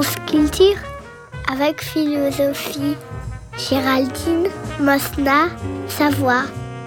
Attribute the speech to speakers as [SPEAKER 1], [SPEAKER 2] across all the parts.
[SPEAKER 1] France Culture avec philosophie. Géraldine Mosna, Savoie.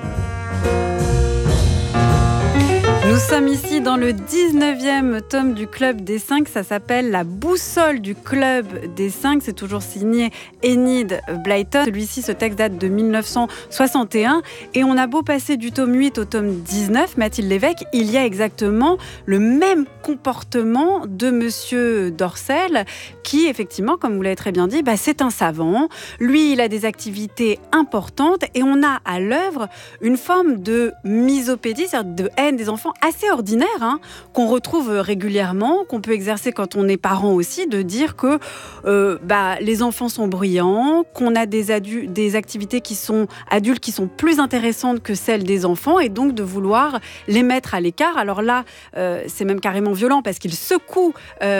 [SPEAKER 2] Nous sommes ici dans le 19e tome du Club des 5. Ça s'appelle La boussole du Club des 5. C'est toujours signé Enid Blyton. Celui-ci, ce texte date de 1961. Et on a beau passer du tome 8 au tome 19, Mathilde Lévesque, il y a exactement le même comportement de Monsieur Dorcel qui, effectivement, comme vous l'avez très bien dit, c'est un savant. Lui, il a des activités importantes et on a à l'œuvre une forme de misopédie, c'est-à-dire de haine des enfants assez ordinaire, qu'on retrouve régulièrement, qu'on peut exercer quand on est parent aussi, de dire que les enfants sont bruyants, qu'on a des activités qui sont adultes qui sont plus intéressantes que celles des enfants et donc de vouloir les mettre à l'écart. Alors là, c'est même carrément violent parce qu'il secoue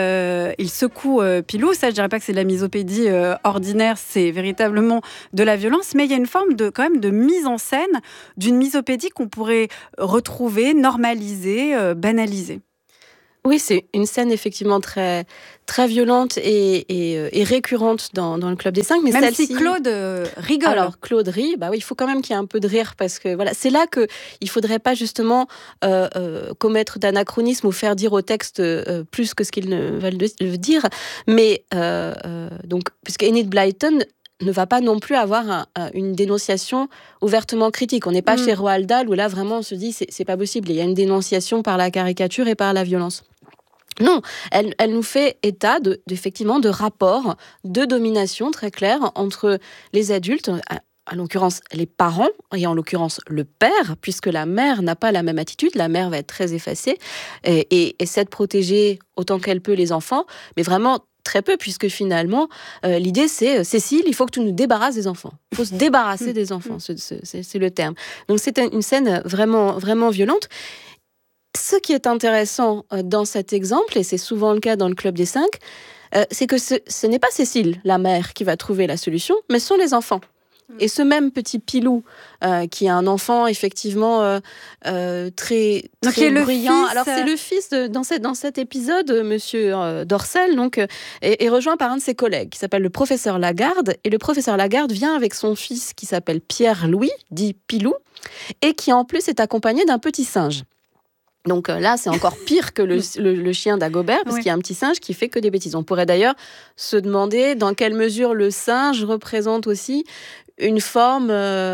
[SPEAKER 2] Pilou. Ça, je dirais pas que c'est de la misopédie ordinaire, c'est véritablement de la violence, mais il y a une forme quand même de mise en scène d'une misopédie qu'on pourrait retrouver, normaliser, banaliser.
[SPEAKER 3] Oui, c'est une scène effectivement très, très violente et récurrente dans le Club des 5. Mais
[SPEAKER 2] même si Claude rigole.
[SPEAKER 3] Alors, Claude rit, oui, il faut quand même qu'il y ait un peu de rire parce que voilà, c'est là qu'il ne faudrait pas justement commettre d'anachronisme ou faire dire au texte plus que ce qu'ils ne veulent dire. Mais donc, puisque Enid Blyton ne va pas non plus avoir une dénonciation ouvertement critique. On n'est pas chez Roald Dahl où là vraiment on se dit c'est pas possible. Il y a une dénonciation par la caricature et par la violence. Non, elle nous fait état effectivement de rapports de domination très clairs entre les adultes, en l'occurrence les parents, et en l'occurrence le père, puisque la mère n'a pas la même attitude, la mère va être très effacée et essaie de protéger autant qu'elle peut les enfants, mais vraiment très peu, puisque finalement, l'idée c'est Cécile, il faut que tu nous débarrasses des enfants. Il faut se débarrasser des enfants, c'est le terme. Donc c'est une scène vraiment, vraiment violente. Ce qui est intéressant dans cet exemple, et c'est souvent le cas dans le Club des 5, c'est que ce n'est pas Cécile, la mère, qui va trouver la solution, mais ce sont les enfants. Et ce même petit Pilou, qui est un enfant effectivement très bruyant. Alors c'est le fils dans cet épisode, Monsieur Dorcel, donc est rejoint par un de ses collègues qui s'appelle le professeur Lagarde. Et le professeur Lagarde vient avec son fils qui s'appelle Pierre-Louis, dit Pilou, et qui en plus est accompagné d'un petit singe. Donc là, c'est encore pire que le chien d'Agobert, parce qu'il y a un petit singe qui fait que des bêtises. On pourrait d'ailleurs se demander dans quelle mesure le singe représente aussi une forme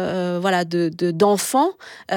[SPEAKER 3] d'enfant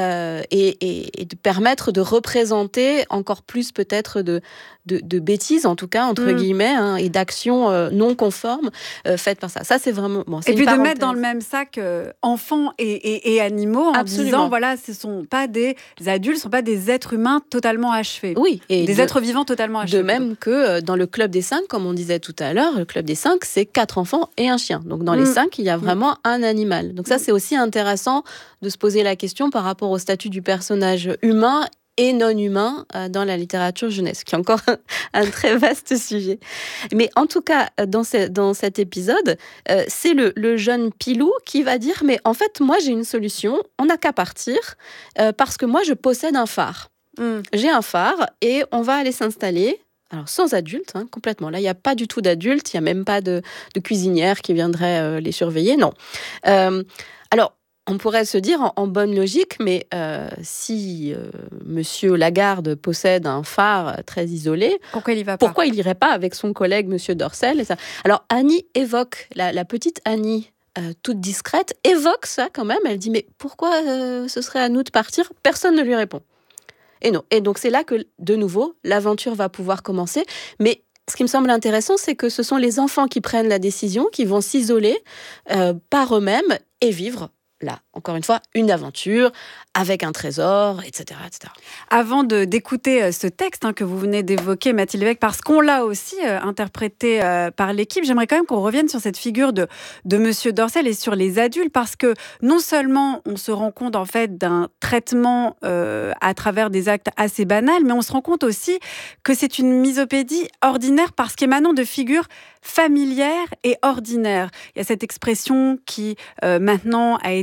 [SPEAKER 3] et de permettre de représenter encore plus peut-être de bêtises, en tout cas, entre guillemets, et d'actions non conformes faites par ça. Ça, c'est vraiment... Bon, c'est
[SPEAKER 2] et puis de mettre dans le même sac enfants et animaux en disant, voilà, ce ne sont pas des adultes, ce ne sont pas des êtres humains totalement achevés.
[SPEAKER 3] Oui. Et
[SPEAKER 2] des êtres vivants totalement achevés.
[SPEAKER 3] De même que dans le Club des 5, comme on disait tout à l'heure, le Club des 5, c'est 4 enfants et un chien. Donc dans les 5, il y a vraiment un animal. Donc ça, c'est aussi intéressant de se poser la question par rapport au statut du personnage humain et non humain dans la littérature jeunesse, qui est encore un très vaste sujet. Mais en tout cas, dans cet épisode, c'est le jeune Pilou qui va dire « Mais en fait, moi, j'ai une solution, on n'a qu'à partir, parce que moi, je possède un phare. J'ai un phare et on va aller s'installer. » Alors, sans adultes, complètement. Là, il n'y a pas du tout d'adultes, il n'y a même pas de cuisinière qui viendrait les surveiller, non. Alors, on pourrait se dire en bonne logique, mais si Monsieur Lagarde possède un phare très isolé, pourquoi il n'irait pas avec son collègue Monsieur Dorcel et ça. Alors, Annie évoque, la petite Annie, toute discrète, évoque ça quand même. Elle dit, mais pourquoi ce serait à nous de partir ? Personne ne lui répond. Et non. Et donc, c'est là que, de nouveau, l'aventure va pouvoir commencer. Mais ce qui me semble intéressant, c'est que ce sont les enfants qui prennent la décision, qui vont s'isoler par eux-mêmes et vivre, là, encore une fois, une aventure avec un trésor, etc. etc.
[SPEAKER 2] Avant d'écouter ce texte que vous venez d'évoquer, Mathilde Lévesque, parce qu'on l'a aussi interprété par l'équipe, j'aimerais quand même qu'on revienne sur cette figure de Monsieur Dorcel et sur les adultes, parce que non seulement on se rend compte en fait d'un traitement à travers des actes assez banals, mais on se rend compte aussi que c'est une misopédie ordinaire parce qu'émanant de figures familières et ordinaires. Il y a cette expression qui maintenant a été diffusée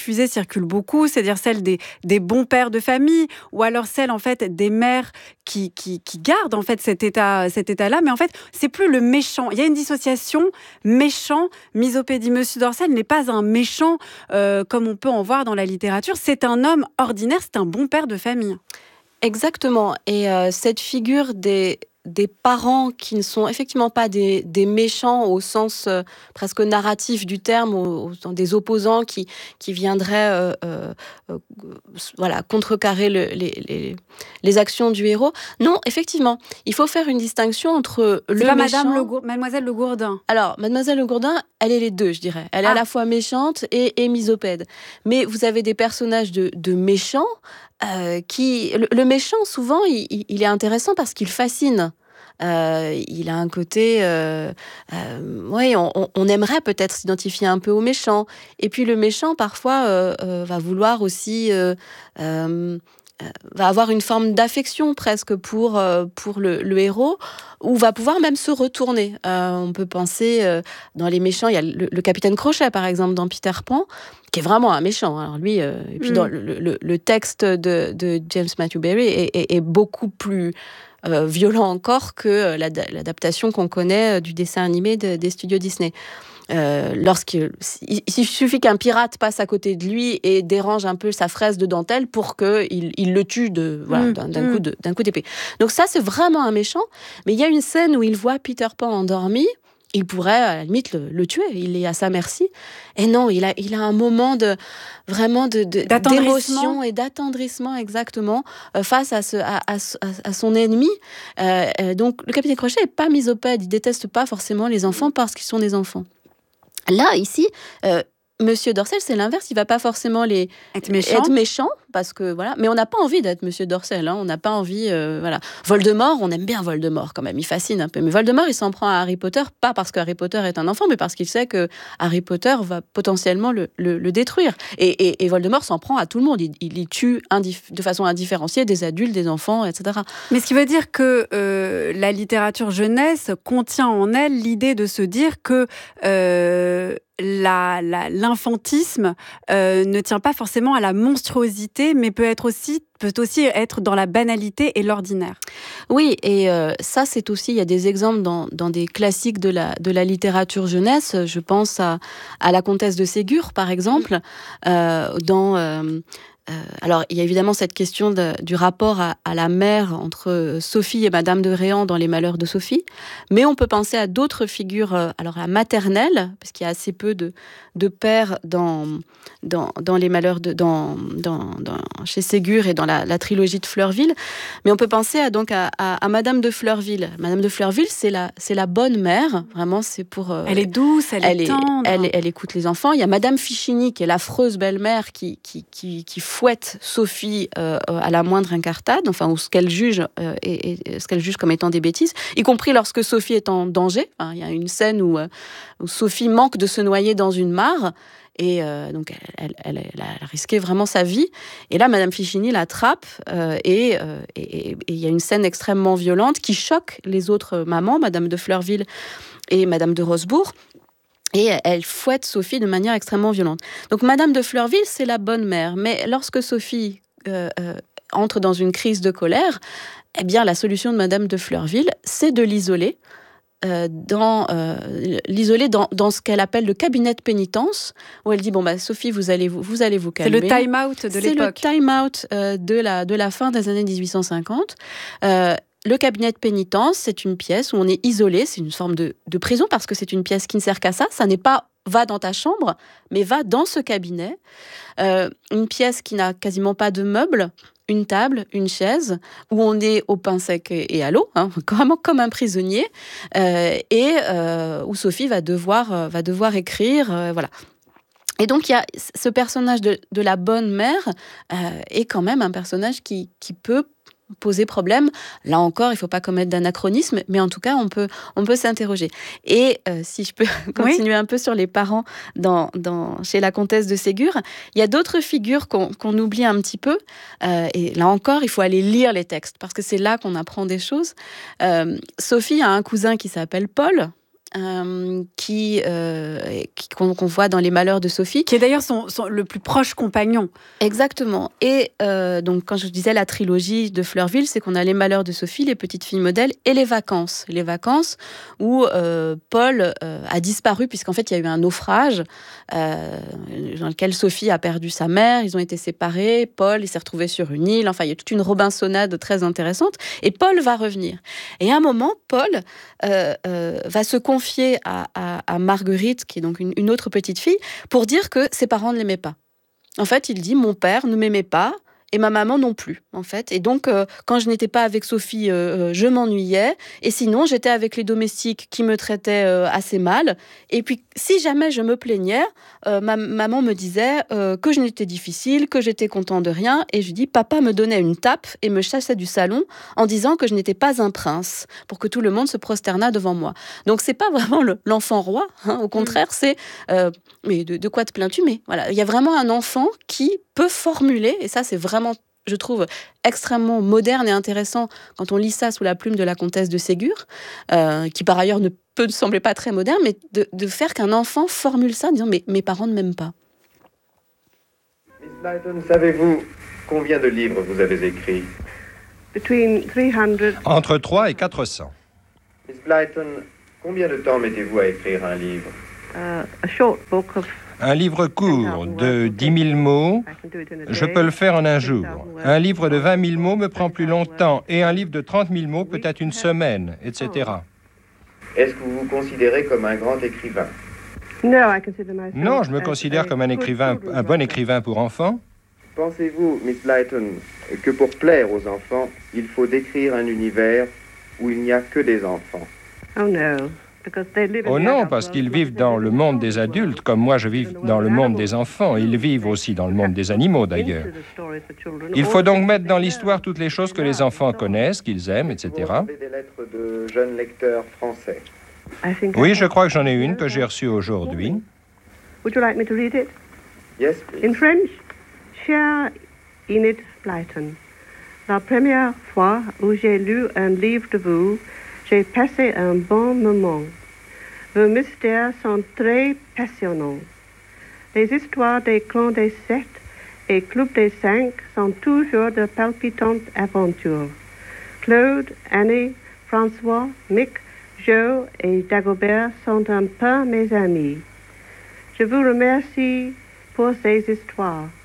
[SPEAKER 2] diffusée circule beaucoup, c'est-à-dire celle des bons pères de famille, ou alors celle en fait des mères qui gardent en fait cet état-là, mais en fait c'est plus le méchant. Il y a une dissociation méchant, misopédie. Monsieur Dorcel n'est pas un méchant comme on peut en voir dans la littérature. C'est un homme ordinaire, c'est un bon père de famille.
[SPEAKER 3] Exactement. Et cette figure des parents qui ne sont effectivement pas des méchants au sens presque narratif du terme, des opposants qui viendraient contrecarrer les actions du héros. Non, effectivement, il faut faire une distinction entre le méchant...
[SPEAKER 2] Mademoiselle Le Gourdin.
[SPEAKER 3] Alors, Mademoiselle Le Gourdin, elle est les deux, je dirais. Elle est à la fois méchante et misopède. Mais vous avez des personnages de méchants le méchant, souvent, il est intéressant parce qu'il fascine. Il a un côté... on aimerait peut-être s'identifier un peu au méchant. Et puis le méchant, parfois, va vouloir aussi... va avoir une forme d'affection presque pour le héros, ou va pouvoir même se retourner. On peut penser, dans les méchants, il y a le capitaine Crochet, par exemple, dans Peter Pan, qui est vraiment un méchant. Alors lui, et puis dans le texte de James Matthew Barrie est beaucoup plus violent encore que l'adaptation qu'on connaît du dessin animé des studios Disney. Il suffit qu'un pirate passe à côté de lui et dérange un peu sa fraise de dentelle pour qu'il le tue d'un coup d'épée. Donc ça, c'est vraiment un méchant. Mais il y a une scène où il voit Peter Pan endormi. Il pourrait, à la limite, le tuer. Il est à sa merci. Et non, il a un moment d'émotion et d'attendrissement, exactement, face à son ennemi. Donc, le capitaine Crochet n'est pas misopède. Il déteste pas forcément les enfants parce qu'ils sont des enfants. Là, ici, Monsieur Dorcel, c'est l'inverse. Il va pas forcément être méchant, parce que voilà. Mais on n'a pas envie d'être Monsieur Dorcel. On n'a pas envie, voilà. Voldemort, on aime bien Voldemort quand même. Il fascine un peu. Mais Voldemort, il s'en prend à Harry Potter, pas parce que Harry Potter est un enfant, mais parce qu'il sait que Harry Potter va potentiellement le détruire. Et Voldemort s'en prend à tout le monde. Il tue de façon indifférenciée des adultes, des enfants, etc.
[SPEAKER 2] Mais ce qui veut dire que la littérature jeunesse contient en elle l'idée de se dire que l'infantisme ne tient pas forcément à la monstruosité, mais peut aussi être dans la banalité et l'ordinaire.
[SPEAKER 3] Oui, et ça, c'est aussi, il y a des exemples dans des classiques de la littérature jeunesse. Je pense à La Comtesse de Ségur, par exemple, alors, il y a évidemment cette question du rapport à la mère entre Sophie et Madame de Réan dans Les Malheurs de Sophie, mais on peut penser à d'autres figures, alors la maternelle, parce qu'il y a assez peu de pères dans Les Malheurs chez Ségur et dans la trilogie de Fleurville, mais on peut penser à Madame de Fleurville. Madame de Fleurville, c'est la bonne mère, vraiment, c'est pour...
[SPEAKER 2] elle est douce, elle est tendre.
[SPEAKER 3] Elle écoute les enfants. Il y a Madame Fichini, qui est l'affreuse belle-mère qui fouette Sophie à la moindre incartade, enfin, ou ce qu'elle juge comme étant des bêtises, y compris lorsque Sophie est en danger. Il y a une scène où Sophie manque de se noyer dans une mare, et donc elle a risqué vraiment sa vie. Et là, Madame Fichini l'attrape, et il y a une scène extrêmement violente qui choque les autres mamans, Madame de Fleurville et Madame de Rosebourg. Et elle fouette Sophie de manière extrêmement violente. Donc, Madame de Fleurville, c'est la bonne mère. Mais lorsque Sophie entre dans une crise de colère, eh bien, la solution de Madame de Fleurville, c'est de l'isoler. Dans ce qu'elle appelle le cabinet de pénitence, où elle dit Sophie, vous allez vous calmer.
[SPEAKER 2] C'est le time-out de l'époque.
[SPEAKER 3] C'est le time-out de la fin des années 1850. Le cabinet de pénitence, c'est une pièce où on est isolé, c'est une forme de prison, parce que c'est une pièce qui ne sert qu'à ça. Ça n'est pas va dans ta chambre, mais va dans ce cabinet. Une pièce qui n'a quasiment pas de meubles, une table, une chaise, où on est au pain sec et à l'eau, vraiment comme un prisonnier, et où Sophie va devoir écrire, voilà. Et donc, il y a ce personnage de la bonne mère est quand même un personnage qui peut poser problème. Là encore, il ne faut pas commettre d'anachronisme, mais en tout cas, on peut s'interroger. Et si je peux continuer un peu sur les parents chez la comtesse de Ségur, il y a d'autres figures qu'on oublie un petit peu. Et là encore, il faut aller lire les textes, parce que c'est là qu'on apprend des choses. Sophie a un cousin qui s'appelle Paul, qu'on voit dans Les Malheurs de Sophie.
[SPEAKER 2] Qui est d'ailleurs le plus proche compagnon.
[SPEAKER 3] Exactement. Et donc, quand je disais la trilogie de Fleurville, c'est qu'on a Les Malheurs de Sophie, Les Petites Filles modèles et Les Vacances. Les Vacances où Paul a disparu, puisqu'en fait, il y a eu un naufrage dans lequel Sophie a perdu sa mère. Ils ont été séparés. Paul, il s'est retrouvé sur une île. Enfin, il y a toute une Robinsonade très intéressante. Et Paul va revenir. Et à un moment, Paul va se confier à Marguerite, qui est donc une autre petite fille, pour dire que ses parents ne l'aimaient pas. En fait, il dit « Mon père ne m'aimait pas et ma maman non plus. » En fait. Et donc, quand je n'étais pas avec Sophie, je m'ennuyais. Et sinon, j'étais avec les domestiques qui me traitaient assez mal. Et puis, si jamais je me plaignais, ma maman me disait que je n'étais difficile, que j'étais content de rien. Et je dis, papa me donnait une tape et me chassait du salon en disant que je n'étais pas un prince, pour que tout le monde se prosternât devant moi. Donc, c'est pas vraiment l'enfant roi. Hein. Au contraire, c'est mais de quoi te plains-tu? Mais voilà, il y a vraiment un enfant qui peut formuler, et ça, c'est vraiment, je trouve, extrêmement moderne et intéressant quand on lit ça sous la plume de la comtesse de Ségur, qui par ailleurs ne peut sembler pas très moderne, mais de faire qu'un enfant formule ça en disant « mais mes parents ne m'aiment pas ».
[SPEAKER 4] Miss Blyton, savez-vous combien de livres vous avez écrits?
[SPEAKER 5] Entre 3 et 400.
[SPEAKER 4] Miss Blyton, combien de temps mettez-vous à écrire un livre?
[SPEAKER 5] Un livre court de 10 000 mots, je peux le faire en un jour. Un livre de 20 000 mots me prend plus longtemps et un livre de 30 000 mots peut-être une semaine, etc.
[SPEAKER 4] Est-ce que vous vous considérez comme un grand écrivain?
[SPEAKER 5] Non, je me considère comme un bon écrivain pour enfants.
[SPEAKER 4] Pensez-vous, Miss Blyton, que pour plaire aux enfants, il faut décrire un univers où il n'y a que des enfants?
[SPEAKER 5] Oh non, parce qu'ils vivent dans le monde des adultes, comme moi je vis dans le monde des enfants. Ils vivent aussi dans le monde des animaux, d'ailleurs. Il faut donc mettre dans l'histoire toutes les choses que les enfants connaissent, qu'ils aiment, etc.
[SPEAKER 4] Vous avez des lettres de jeunes lecteurs français?
[SPEAKER 5] Oui, je crois que j'en ai une que j'ai reçue aujourd'hui.
[SPEAKER 4] Yes, please.
[SPEAKER 6] In French, Chère Enid Blyton, la première fois où j'ai lu un livre de vous, j'ai passé un bon moment. Vos mystères sont très passionnants. Les histoires des clans des 7 et Club des 5 sont toujours de palpitantes aventures. Claude, Annie, François, Mick, Joe et Dagobert sont un peu mes amis. Je vous remercie pour ces histoires.